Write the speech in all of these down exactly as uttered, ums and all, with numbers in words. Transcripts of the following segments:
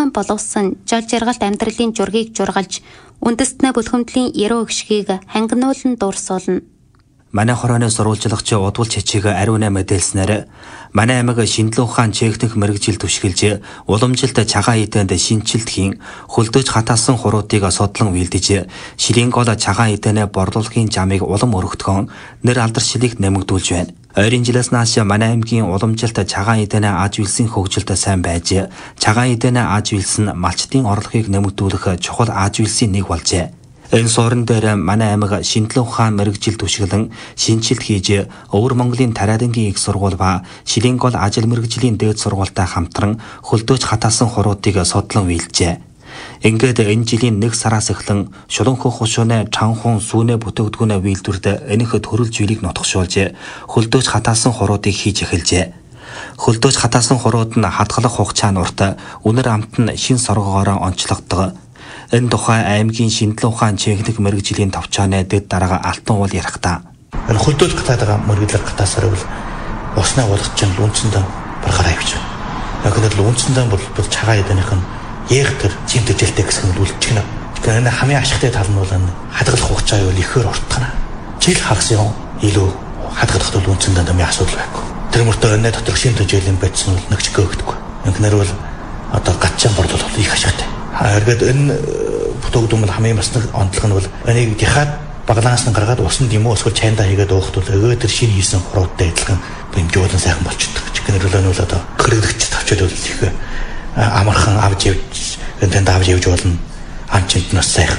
хурдан боловсон жол жаргалт амьдралын жургийг жургалж, үндэстнээ бүлхэмдлийн яруу өгшгийг хангинуулан дуурсуулна. Манай хорооны сурвалжлагч удвал чичиг ариуна мэдээлснээр манай аймаг шинжилгээ ухаан техник мэрэгжил түшгэлж уламжилт цагаан эдэнд шинжилт хийн хөлдөөж хатаасан хуруудыг судлан үйлдэж шилийн гол цагаан эдэнэ борлуулахын замыг улам өргөтгөн нэр алдаршилыг нэмэгдүүлж байна. Ойрын жилээс нааш манай аймгийн уламжилт цагаан эдэнэ аж үйлсийн хөгжилд сайн байж цагаан эдэнэ аж үйлс нь малчдын орлогыг нэмэгдүүлэх чухал аж үйлсийн нэг болжээ. Энэ суурин дээр манай аймаг шинжилгээ ухаан мэрэгжил түшгэлэн шинжилт хийж Өвөр Монголын Тариалангийн их сургууль ба Шилийн гол ажил мэрэгжлийн дээд сургуультай хамтран хөлдөөж хатаасан хуруудыг судлан үйлжээ. Ингээд энэ жилийн нэг сараас эхлэн Шулуунхөх хушууны Чанхун сүүнэ бүтээгдэхүүнээ үйлдвэрт энэх төрөл зүйлийг нутгшуулж хөлдөөж хатаасан хуруудыг хийж эхэлжээ. Хөлдөөж хатаасан хурууд нь хадгалах хугацааны урт үнэр амт нь шин соргоогоор онцлогддог. Энэ тухай аймгийн шинжилгээ ухаан техник мэрэгжлийн товчооны дэд дарга Алтан уул ярихтаа. Энэ хөлдөөж гатаад байгаа мэрэгжил гатаасаар бол уснаа болгож чинь лүнцэндээ барахаараа явж байгаа. Яг л лүнцэндээ бол бол цагаан эдэнийх нь яг тэр зэмтэлтэй гэсэн нь үлдчихнэ. Тэгэхээр энэ хамгийн ашигтай тал нь бол хадгалах хугацаа юу ихээр уртгана. Жил хагас юм илүү хадгалах бол лүнцэндээ дамын асуудал байхгүй. Тэр мөртөө энэ дотор шин төжөөлийн байцсан бол нэгч гөөгдөг. Ингэнээр бол одоо гатчаан борлол бол их ашигтай. Харин энэ бүтээгдэхүүн хамгийн бас нэг онцлог нь бол энийг яхаад баглаас нь гаргаад усанд юм уу эсвэл чайнда хийгээд уухт бол өгөө тэр шинэ хийсэн хуруудтай адилхан бэмжүүлэн сайхан болчихдог. Чихнэр бол одоо хэрэглэгч тавчаад бол их амархан авч явж энд авч явж болно. Анчинд нь сайхан.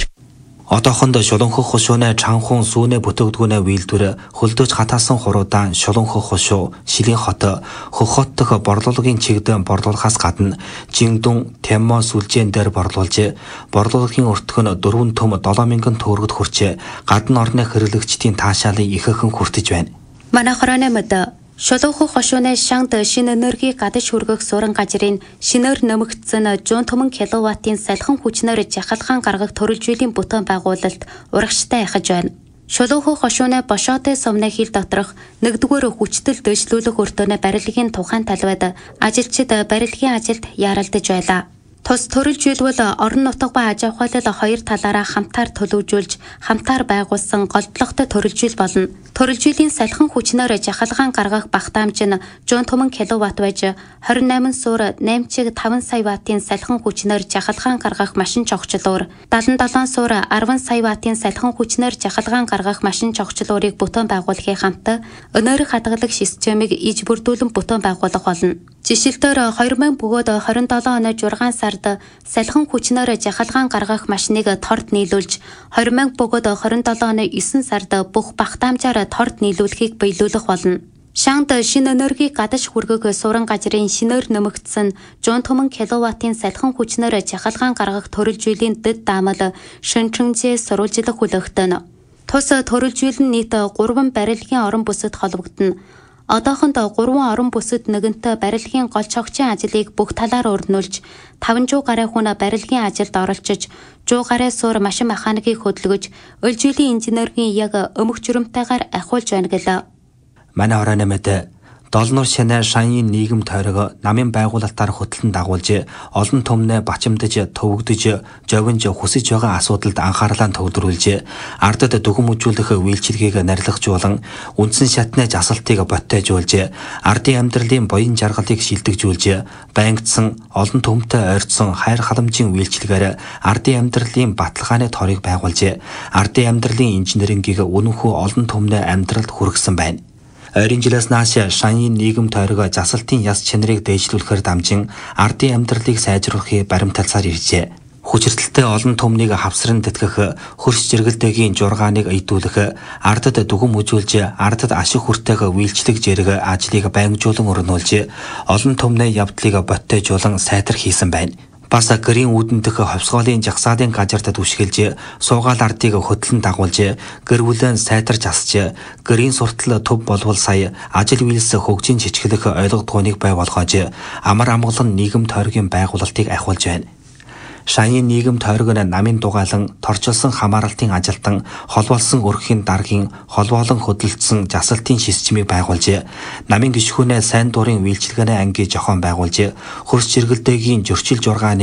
Одоохонд Шулуунхөх хушууны Чанхун сүүнэ бүтээгдэхүүнээ үйлдвэр хөлдөөж хатаасан хуруудаан Шулуунхөх хушуу, Шилийн хот, Хөх хот дэх борлуулагын чигд борлуулахаас гадна Жингдүн, Тэммо сүлжээн дээр борлуулж, борлуулагын өртгөн дөрвөн төм долоо мянган төгрөгөд хүрч, гадна орны хэрэглэгчдийн таашаалыг ихээхэн хүртэж байна. Манай хорооны мэд Шулуунхөх хошууны шанд шинэ энерги гадаж хүргэх суран газрын шинээр нэмэгдсэн жуун түмэн киловаттын салхин хүчнээр жахалгаан гаргах төрөлжүүлийн бүтээн байгуулалт урагштай яхаж байна. Шулуунхөх хошууны бошоотой сумны хил доторх нэгдүгээр хүчтэл дэвшлүүлэх өртөөний барилгын тухайн талбайд ажилчид барилгын ажилд яралдаж байлаа. Тус төрөлжүүлбэл орон нутаг ба аж ахуйлал хоёр талаараа хамтаар төлөвжүүлж, хамтаар байгуулсан голдлогтой төрөлжүүл болно. Төрөлжүүлийн салхин хүчнээр жахалгаан гаргах багтаамж нь жуун түмэн киловатт байж хорин найман суур найман чиг таван сая ваттын салхин хүчнээр жахалгаан гаргах машин чогчлуур, далан долоон суур арван сая ваттын салхин хүчнээр жахалгаан гаргах машин чогчлуурыг бүтээн байгуулахын хамт өнөөрийн хадгалах системийг иж бүрдүүлэн бүтээн байгуулах болно. Жишээлбэл хоёр мянга бөгөөд хорин долоон оны жургаан сард салхин хүчнээр жахалгаан гаргах машиныг торд нийлүүлж, хоёр мянга бөгөөд хорин долоон оны есөн сард бүх багтаамжаар торд нийлүүлэхийг биелүүлэх болно. Шанд шинэ энергийг гадаж хүргэх суран газрын шинээр нэмэгдсэн жуун түмэн киловаттын салхин хүчнээр жахалгаан гаргах төрөлжүүлийн дэд даамал шинжлэхүйн сурвалжлах хүлээгтэн. Тус төрөлжүүл нь нийт гурван барилгын орон бүсэд холбогдно. Одоохонд гурван орон бүсэд нэгэнтээ барилгын гол чогчийн ажлыг бүх талаар өрнүүлж, таван жуу гаруй хүн барилгын ажилд оролцож, жуу гаруй суур машин механикийг хөдөлгөж, ölжүүлийн инженерийн яг өмөх журамтайгаар ахиулж байна гэлээ. Манай хорооны мэд Долнор шанаа шанийн нийгэм тойрог намын байгуулалтаар хөтлөн дагуулж олон түмнээ бачимдаж, төвөгдөж, жогинж хүсэж байгаа асуудалд анхаарлаа төвлөрүүлж, ардад дүгэн мүжүүлэх үйлчилгээг нарилгажуулан, үндсэн шатны жасалтыг боттойжуулж, ардын амьдралын боён жаргалыг шилдэгжүүлж, байнгдсан олон түмтэй ойртсон хайр халамжийн үйлчилгээр ардын амьдралын баталгааны торыг байгуулж, ардын амьдралын инженерингийг үнэнхүү олон түмнээ амьдралд хүргэсэн байна. Ойрын жилээс нааш шанийн нийгэм тойрог жасалтын яс чанарыг дээшлүүлэхээр дамжин ардын амьдралыг сайжруулахыг баримталсаар иржээ. Хүчирдэлтэй олон түмнийг хавсран тэтгэх, хөрс жиргэлтэйгийн жургааныг эйдүүлэх, ардад дүгэн мүжүүлж, ардад ашиг хүртээх үйлчлэг зэрэг ажлыг байнгжуулан өрнүүлж, олон түмний явдлыг боттойжуулан сайтар хийсэн байна. Бас гэрийн үүдэнтэх ховсгоолын жагсаалын газарт түшгэлж, суугаал ардыг хөтлөн дагуулж, гэр бүлэн сайтарч асч, гэрийн суртал төв болвол сая ажил үйлс хөгжин чичгэлэх ойлгодгооныг бай болгож, амар амгалан нийгэм тойргийн байгуулалтыг ахиулж байна. Шанийн нийгэм тойрог нь намын дугаалan торчилсан хамааралтын ажилтан холбоолсон өрхийн даргийн холбоолон хөдөлгдсөн жасалтын системийг байгуулж, намын гишгүүнээ сайн дурын үйлчилгээний ангийн зохион байгуулж, хөрс жиргэлтэйгийн зөрчил жургааны